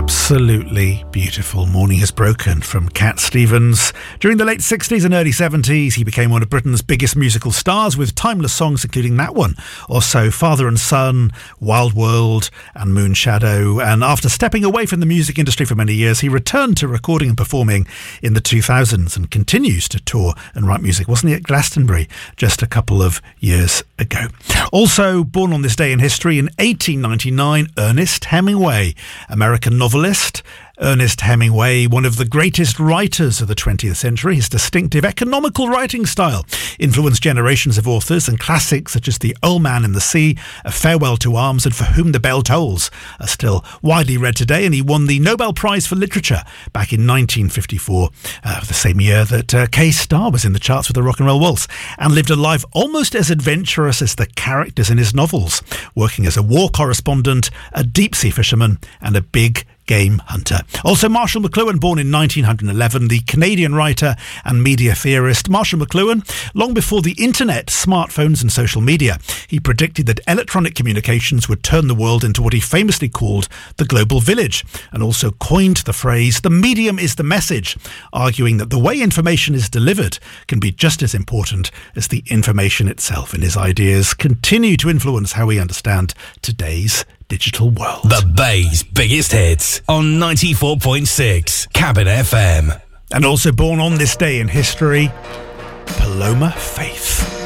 Absolutely beautiful. Morning Has Broken from Cat Stevens. During the late 60s and early 70s, he became one of Britain's biggest musical stars with timeless songs including that one, also Father and Son, Wild World and Moon Shadow. And after stepping away from the music industry for many years, he returned to recording and performing in the 2000s and continues to tour and write music. Wasn't he at Glastonbury just a couple of years ago? Also born on this day in history in 1899, Ernest Hemingway, American novelist. Ernest Hemingway, one of the greatest writers of the 20th century. His distinctive economical writing style influenced generations of authors, and classics such as The Old Man and the Sea, A Farewell to Arms and For Whom the Bell Tolls are still widely read today. And he won the Nobel Prize for Literature back in 1954, the same year that K-Star was in the charts with the Rock and Roll Waltz, and lived a life almost as adventurous as the characters in his novels, working as a war correspondent, a deep-sea fisherman and a big game hunter. Also Marshall McLuhan, born in 1911, the Canadian writer and media theorist. Marshall McLuhan, long before the internet, smartphones and social media, he predicted that electronic communications would turn the world into what he famously called the global village, and also coined the phrase, the medium is the message, arguing that the way information is delivered can be just as important as the information itself. And his ideas continue to influence how we understand today's digital world. The Bay's biggest hits on 94.6 Cabin FM. And also born on this day in history, Paloma Faith.